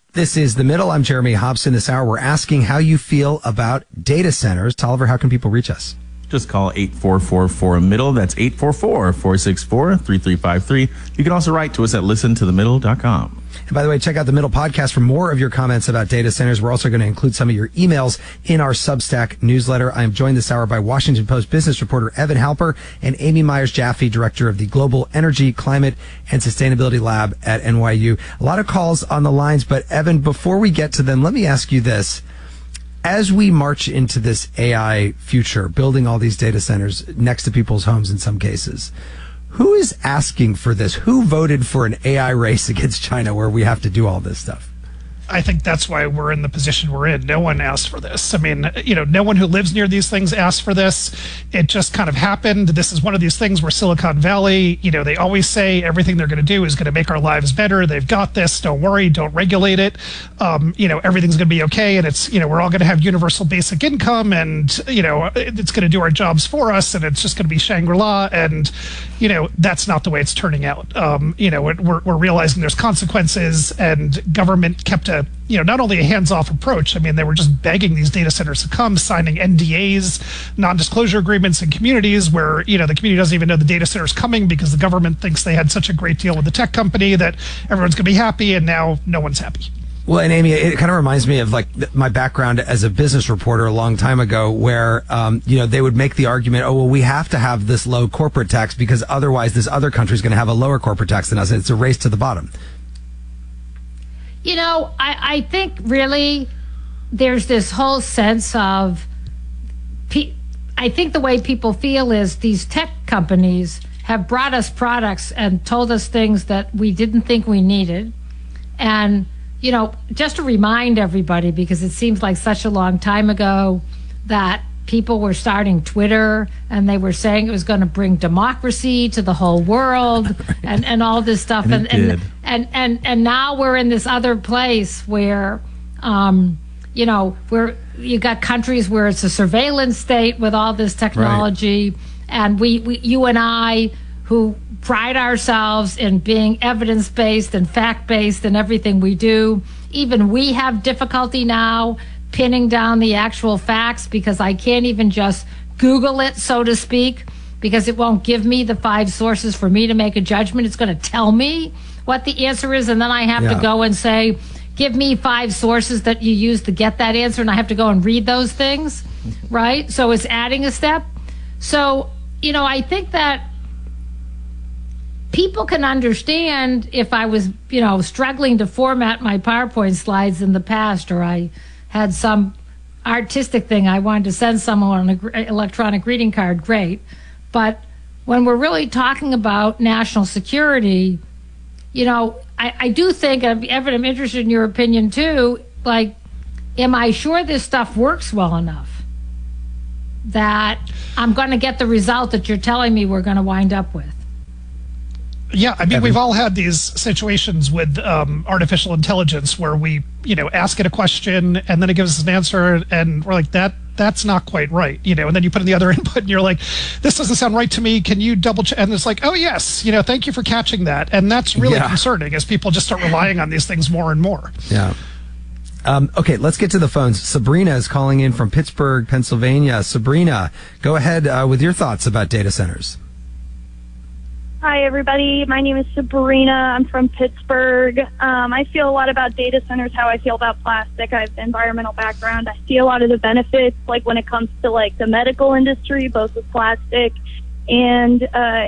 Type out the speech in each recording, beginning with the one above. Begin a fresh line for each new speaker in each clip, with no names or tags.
This is The Middle. I'm Jeremy Hobson. This hour, we're asking how you feel about data centers. Tolliver, how can people reach us?
Just call 844-4MIDDLE. That's 844-464-3353. You can also write to us at listentothemiddle.com.
And by the way, check out The Middle podcast for more of your comments about data centers. We're also going to include some of your emails in our Substack newsletter. I am joined this hour by Washington Post business reporter Evan Halper and Amy Myers-Jaffe, director of the Global Energy, Climate, and Sustainability Lab at NYU. A lot of calls on the lines, but Evan, before we get to them, let me ask you this. As we march into this AI future, building all these data centers next to people's homes in some cases, who is asking for this? Who voted for an AI race against China where we have to do all this stuff?
I think that's why we're in the position we're in. No one asked for this. I mean, no one who lives near these things asked for this. It just kind of happened. This is one of these things where Silicon Valley, they always say everything they're going to do is going to make our lives better. They've got this. Don't worry. Don't regulate it. Everything's going to be okay. And it's, we're all going to have universal basic income and, it's going to do our jobs for us. And it's just going to be Shangri-La. And, that's not the way it's turning out. We're realizing there's consequences, and government kept not only a hands-off approach. I mean, they were just begging these data centers to come, signing NDAs, non-disclosure agreements in communities where, the community doesn't even know the data center's coming because the government thinks they had such a great deal with the tech company that everyone's going to be happy, and now no one's happy.
Well, and Amy, it kind of reminds me of my background as a business reporter a long time ago where, they would make the argument, oh, well, we have to have this low corporate tax because otherwise this other country is going to have a lower corporate tax than us. It's a race to the bottom.
I think really there's this whole sense of, I think the way people feel is these tech companies have brought us products and told us things that we didn't think we needed. And, just to remind everybody, because it seems like such a long time ago that people were starting Twitter and they were saying it was going to bring democracy to the whole world and all this stuff. And now we're in this other place where, where you got countries where it's a surveillance state with all this technology. Right. And you and I, who pride ourselves in being evidence-based and fact-based in everything we do, even we have difficulty now pinning down the actual facts because I can't even just Google it, so to speak, because it won't give me the 5 sources for me to make a judgment. It's going to tell me what the answer is, and then I have to go and say, give me 5 sources that you use to get that answer, and I have to go and read those things, right? So it's adding a step. So, I think that people can understand if I was, struggling to format my PowerPoint slides in the past, or I had some artistic thing I wanted to send someone on an electronic greeting card, great. But when we're really talking about national security, I do think, Evan, I'm interested in your opinion too, am I sure this stuff works well enough that I'm going to get the result that you're telling me we're going to wind up with?
Yeah, I mean, Evan, we've all had these situations with artificial intelligence where we, ask it a question and then it gives us an answer and we're like, that's not quite right, and then you put in the other input and you're like, this doesn't sound right to me. Can you double check? And it's like, oh, yes, thank you for catching that. And that's really concerning as people just start relying on these things more and more.
Yeah. Okay, let's get to the phones. Sabrina is calling in from Pittsburgh, Pennsylvania. Sabrina, go ahead with your thoughts about data centers.
Hi, everybody. My name is Sabrina. I'm from Pittsburgh. I feel a lot about data centers, how I feel about plastic. I have an environmental background. I see a lot of the benefits, when it comes to, the medical industry, both with plastic and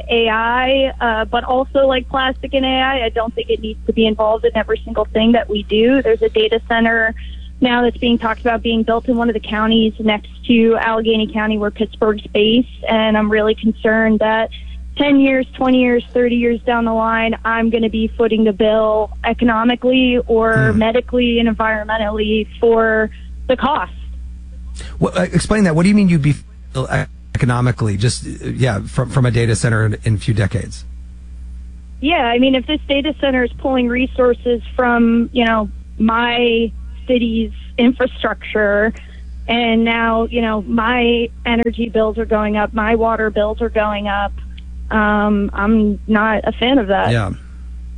AI, but also, plastic and AI. I don't think it needs to be involved in every single thing that we do. There's a data center now that's being talked about being built in one of the counties next to Allegheny County where Pittsburgh's based, and I'm really concerned that 10 years, 20 years, 30 years down the line, I'm going to be footing the bill economically or medically and environmentally for the cost.
Well, explain that. What do you mean you'd be economically, just, from a data center in a few decades?
Yeah, I mean, if this data center is pulling resources from, my city's infrastructure, and now, my energy bills are going up, my water bills are going up, I'm not a fan of that.
Yeah.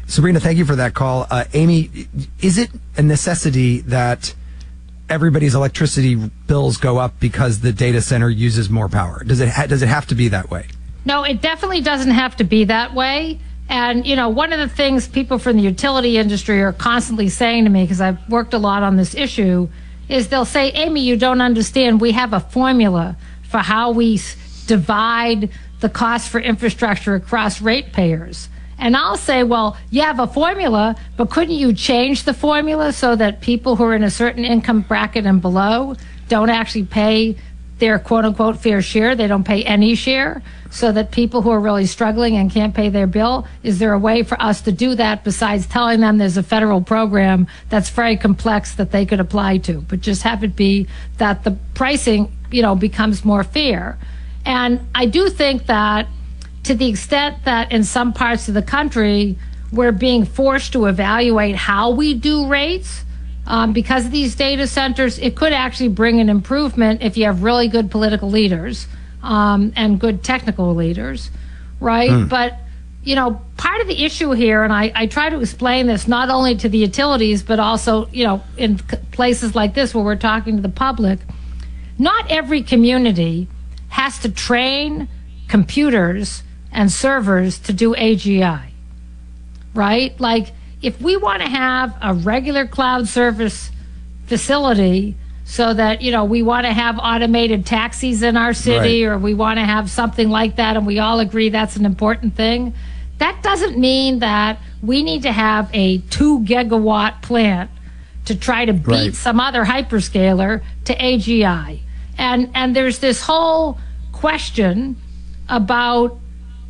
Sabrina, thank you for that call. Amy, is it a necessity that everybody's electricity bills go up because the data center uses more power? Does it have to be that way?
No, it definitely doesn't have to be that way. And, one of the things people from the utility industry are constantly saying to me, because I've worked a lot on this issue, is they'll say, Amy, you don't understand. We have a formula for how we divide the cost for infrastructure across ratepayers. And I'll say, well, you have a formula, but couldn't you change the formula so that people who are in a certain income bracket and below don't actually pay their quote-unquote fair share? They don't pay any share, so that people who are really struggling and can't pay their bill, is there a way for us to do that besides telling them there's a federal program that's very complex that they could apply to, but just have it be that the pricing, becomes more fair? And I do think that to the extent that in some parts of the country we're being forced to evaluate how we do rates because of these data centers, it could actually bring an improvement if you have really good political leaders and good technical leaders, right? But, part of the issue here, and I try to explain this not only to the utilities, but also, in places like this where we're talking to the public, not every community has to train computers and servers to do AGI, right? Like, if we want to have a regular cloud service facility so that, we want to have automated taxis in our city, right, or we want to have something like that, and we all agree that's an important thing, that doesn't mean that we need to have a 2 gigawatt plant to try to beat some other hyperscaler to AGI. And there's this whole question about,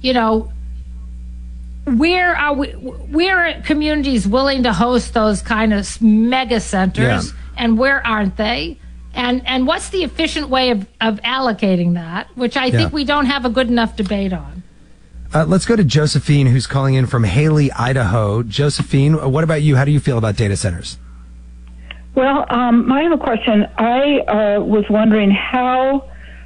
where are communities willing to host those kind of mega centers, and where aren't they? And what's the efficient way of allocating that, which I think we don't have a good enough debate on.
Let's go to Josephine, who's calling in from Haley, Idaho. Josephine, what about you? How do you feel about data centers?
Well, I have a question. I was wondering how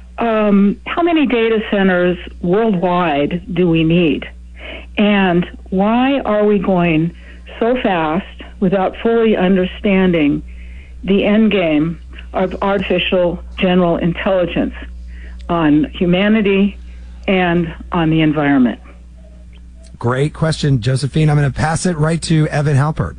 many data centers worldwide do we need? And why are we going so fast without fully understanding the end game of artificial general intelligence on humanity and on the environment?
Great question, Josephine. I'm going to pass it right to Evan Halpert.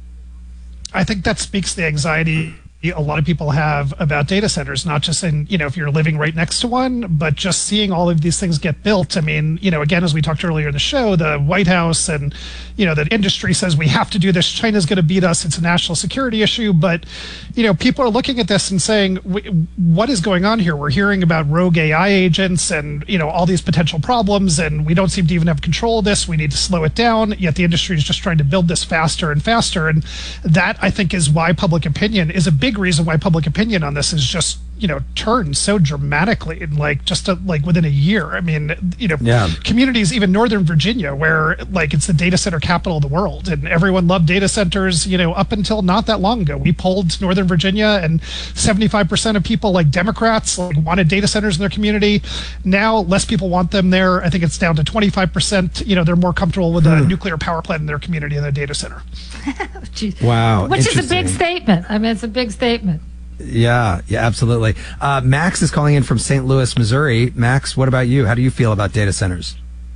I think that speaks to the anxiety a lot of people have about data centers, not just in, if you're living right next to one, but just seeing all of these things get built. I mean, again, as we talked earlier in the show, the White House and, the industry says we have to do this. China's going to beat us. It's a national security issue. But, people are looking at this and saying, what is going on here? We're hearing about rogue AI agents and, all these potential problems, and we don't seem to even have control of this. We need to slow it down. Yet the industry is just trying to build this faster and faster. And that, I think, is why public opinion is a big reason why public opinion on this is just turned so dramatically in within a year. I mean, communities, even Northern Virginia, where it's the data center capital of the world, and everyone loved data centers, up until not that long ago. We polled Northern Virginia, and 75% of people, Democrats, wanted data centers in their community. Now less people want them there. I think it's down to 25%. They're more comfortable with a nuclear power plant in their community than a data center.
Wow.
Which is a big statement. I mean, it's a big statement.
Yeah, absolutely. Max is calling in from St. Louis, Missouri. Max, what about you? How do you feel about data centers?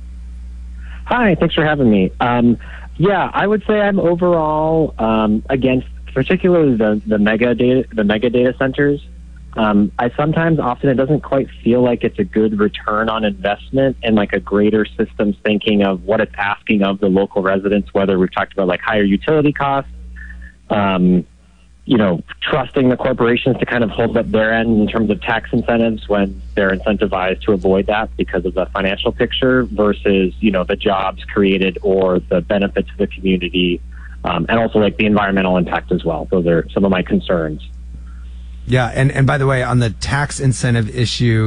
Hi, thanks for having me. I would say I'm overall against particularly the mega data centers. I sometimes, often, it doesn't quite feel like it's a good return on investment and a greater systems thinking of what it's asking of the local residents, whether we've talked about higher utility costs, trusting the corporations to kind of hold up their end in terms of tax incentives when they're incentivized to avoid that because of the financial picture versus, the jobs created or the benefit to the community, and also the environmental impact as well. Those are some of my concerns.
Yeah, and by the way, on the tax incentive issue,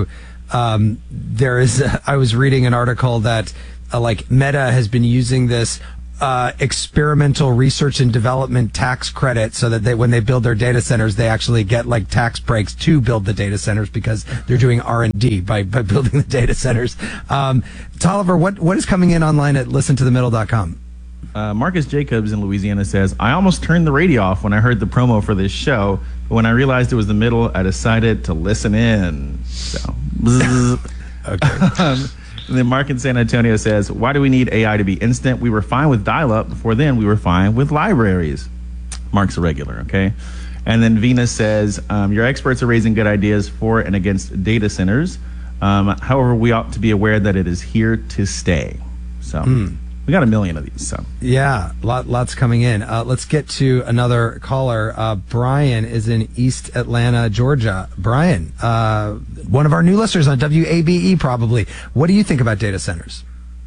I was reading an article that Meta has been using this experimental research and development tax credit so that when they build their data centers, they actually get tax breaks to build the data centers because they're doing R&D by building the data centers. Tolliver, what is coming in online at listentothemiddle.com?
Marcus Jacobs in Louisiana says, I almost turned the radio off when I heard the promo for this show, but when I realized it was the middle, I decided to listen in. So, okay. And then Mark in San Antonio says, why do we need AI to be instant? We were fine with dial-up. Before then, we were fine with libraries. Mark's a regular, okay? And then Venus says, your experts are raising good ideas for and against data centers. However, we ought to be aware that it is here to stay. So we got a million of these. So
yeah, lots coming in. Let's get to another caller. Brian is in East Atlanta, Georgia. Brian, one of our new listeners on WABE probably. What do you think about data centers?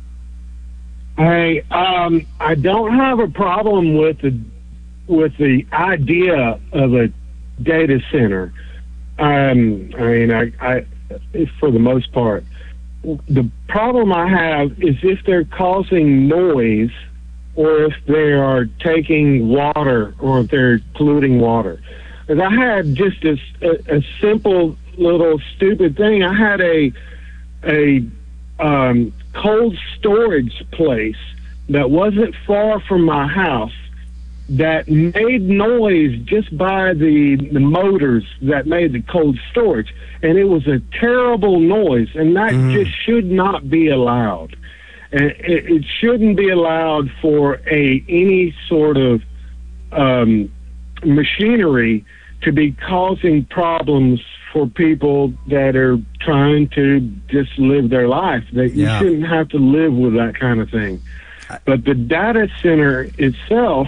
Hey, I don't have a problem with the idea of a data center. I mean, I for the most part. The problem I have is if they're causing noise or if they are taking water or if they're polluting water. Because I had just a simple little stupid thing. I had a cold storage place that wasn't far from my house that made noise just by the motors that made the cold storage. And it was a terrible noise, and that just should not be allowed. And it shouldn't be allowed for any sort of machinery to be causing problems for people that are trying to just live their life. That you shouldn't have to live with that kind of thing. But the data center itself,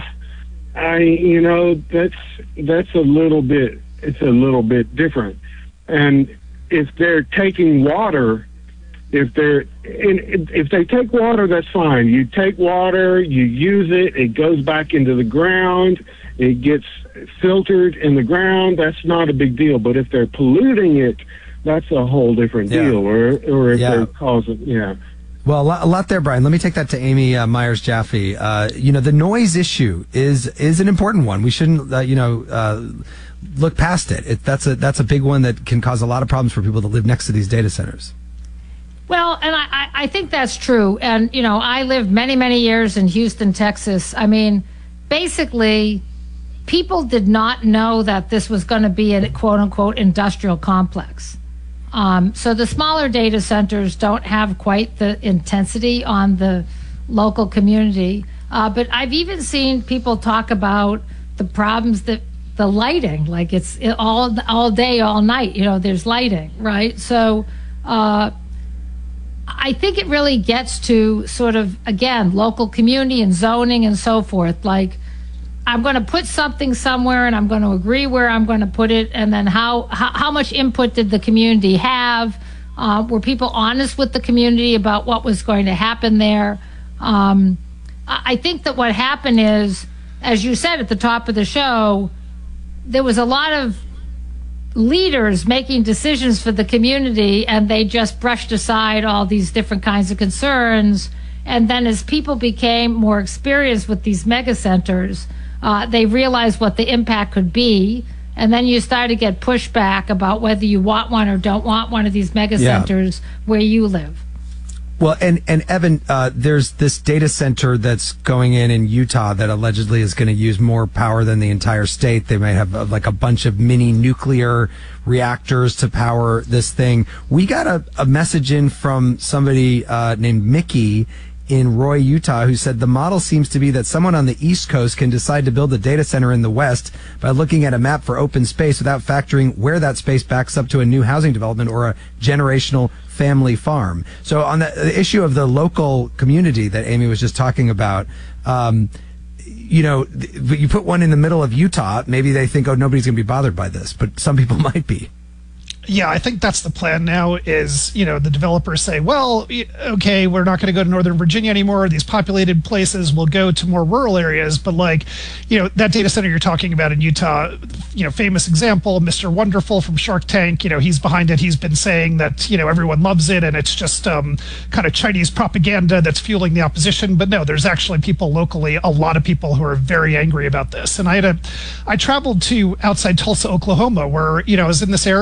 that's a little bit different. And if they're taking water, if they take water, that's fine. You take water, you use it, it goes back into the ground, it gets filtered in the ground, that's not a big deal. But if they're polluting it, that's a whole different deal. Or if they're causing,
Well, a lot there, Brian. Let me take that to Amy Myers Jaffe. The noise issue is an important one. We shouldn't, look past it. That's a big one that can cause a lot of problems for people that live next to these data centers.
Well, and I think that's true. And, I lived many, many years in Houston, Texas. I mean, basically, people did not know that this was going to be a quote-unquote industrial complex. So the smaller data centers don't have quite the intensity on the local community. But I've even seen people talk about the problems that the lighting, like it's all day, all night, there's lighting, right? So I think it really gets to sort of, again, local community and zoning and so forth. Like, I'm going to put something somewhere and I'm going to agree where I'm going to put it. And then how much input did the community have? Were people honest with the community about what was going to happen there? I think that what happened is, as you said at the top of the show, there was a lot of leaders making decisions for the community and they just brushed aside all these different kinds of concerns. And then as people became more experienced with these mega centers, they realized what the impact could be, and then you start to get pushback about whether you want one or don't want one of these mega centers where you live.
Well, and Evan, there's this data center that's going in Utah that allegedly is going to use more power than the entire state. They might have like a bunch of mini nuclear reactors to power this thing. We got a message in from somebody named Mickey in Roy, Utah, who said the model seems to be that someone on the East Coast can decide to build a data center in the West by looking at a map for open space without factoring where that space backs up to a new housing development or a generational family farm. So on the issue of the local community that Amy was just talking about, you put one in the middle of Utah, maybe they think, oh, nobody's going to be bothered by this, but some people might be.
Yeah, I think that's the plan now is, the developers say, well, okay, we're not going to go to Northern Virginia anymore. These populated places will go to more rural areas. But that data center you're talking about in Utah, famous example, Mr. Wonderful from Shark Tank, he's behind it. He's been saying that, everyone loves it and it's just kind of Chinese propaganda that's fueling the opposition. But no, there's actually people locally, a lot of people who are very angry about this. And I traveled to outside Tulsa, Oklahoma, where, I was in this area where it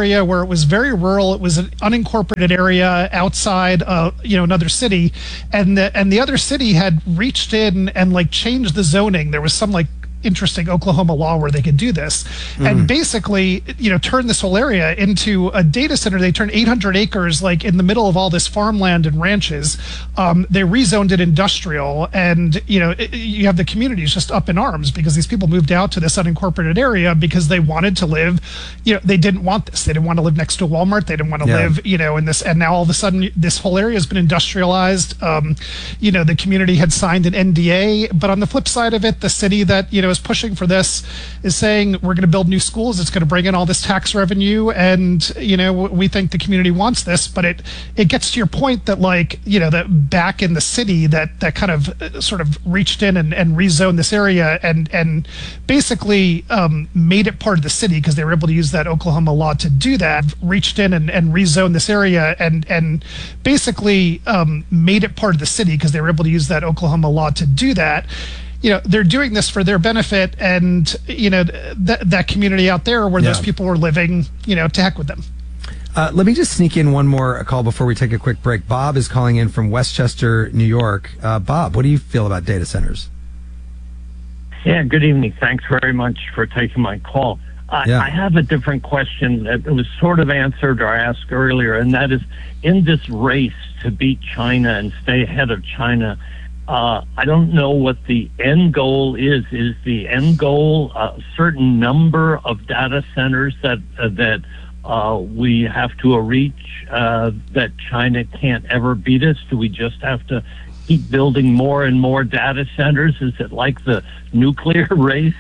was very rural. It was an unincorporated area outside, another city, and the other city had reached in and like changed the zoning. There was some like interesting Oklahoma law where they could do this and basically, turn this whole area into a data center. They turned 800 acres like in the middle of all this farmland and ranches. They rezoned it industrial, and you have the communities just up in arms because these people moved out to this unincorporated area because they wanted to live. They didn't want this. They didn't want to live next to a Walmart. They didn't want to live, in this. And now all of a sudden, this whole area has been industrialized. The community had signed an NDA, but on the flip side of it, the city that is pushing for this is saying we're going to build new schools. It's going to bring in all this tax revenue, and we think the community wants this. But it gets to your point that that back in the city that kind of sort of reached in and rezoned this area and basically made it part of the city because they were able to use that Oklahoma law to do that. Reached in and rezoned this area and basically made it part of the city because they were able to use that Oklahoma law to do that. They're doing this for their benefit, and that community out there where those people were living, to heck with them.
Let me just sneak in one more call before we take a quick break. Bob is calling in from Westchester, New York. Bob, what do you feel about data centers?
Yeah, good evening. Thanks very much for taking my call. I have a different question that was sort of answered or asked earlier, and that is, in this race to beat China and stay ahead of China, I don't know what the end goal is. Is the end goal a certain number of data centers that we have to reach that China can't ever beat us? Do we just have to keep building more and more data centers? Is it like the nuclear race?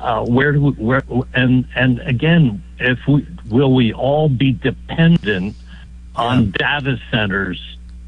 And again, will we all be dependent on data centers?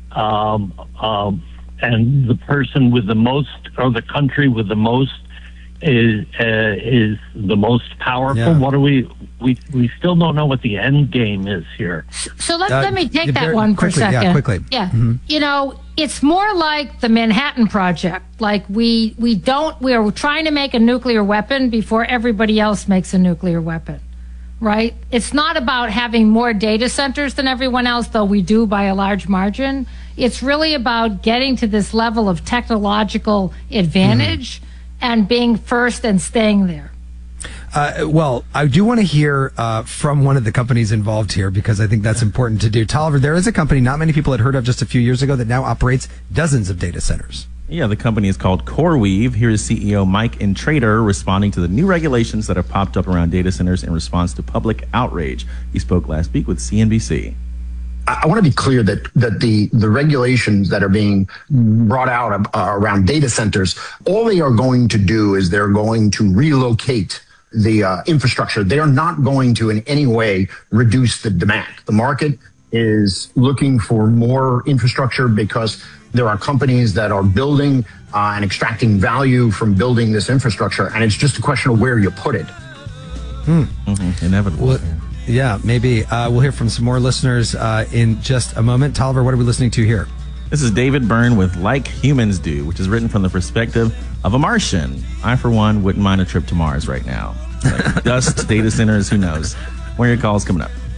And the person with the most, or the country with the most, is the most powerful.
Yeah.
What do we still don't know what the end game is here.
So let me take that one for a second.
Yeah, quickly.
Yeah, it's more like the Manhattan Project. Like we are trying to make a nuclear weapon before everybody else makes a nuclear weapon. Right? It's not about having more data centers than everyone else, though we do by a large margin. It's really about getting to this level of technological advantage and being first and staying there.
Well, I do want to hear from one of the companies involved here because I think that's important to do. Tolliver, there is a company not many people had heard of just a few years ago that now operates dozens of data centers.
Yeah, the company is called CoreWeave. Here is CEO Mike Intrator responding to the new regulations that have popped up around data centers in response to public outrage. He spoke last week with CNBC.
I want to be clear that the regulations that are being brought out around data centers, all they are going to do is they're going to relocate the infrastructure. They are not going to in any way reduce the demand. The market is looking for more infrastructure because there are companies that are building and extracting value from building this infrastructure, and it's just a question of where you put it.
Inevitable.
Well, yeah, maybe. We'll hear from some more listeners in just a moment. Tolliver, what are we listening to here?
This is David Byrne with Like Humans Do, which is written from the perspective of a Martian. I, for one, wouldn't mind a trip to Mars right now. Like dust, data centers, who knows? More of your calls coming up.